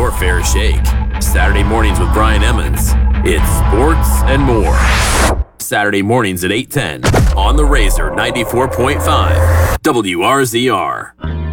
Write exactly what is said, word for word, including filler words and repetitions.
your fair shake. Saturday mornings with Brian Emmons. It's sports and more. Saturday mornings at eight ten on the Razor ninety-four point five W R Z R.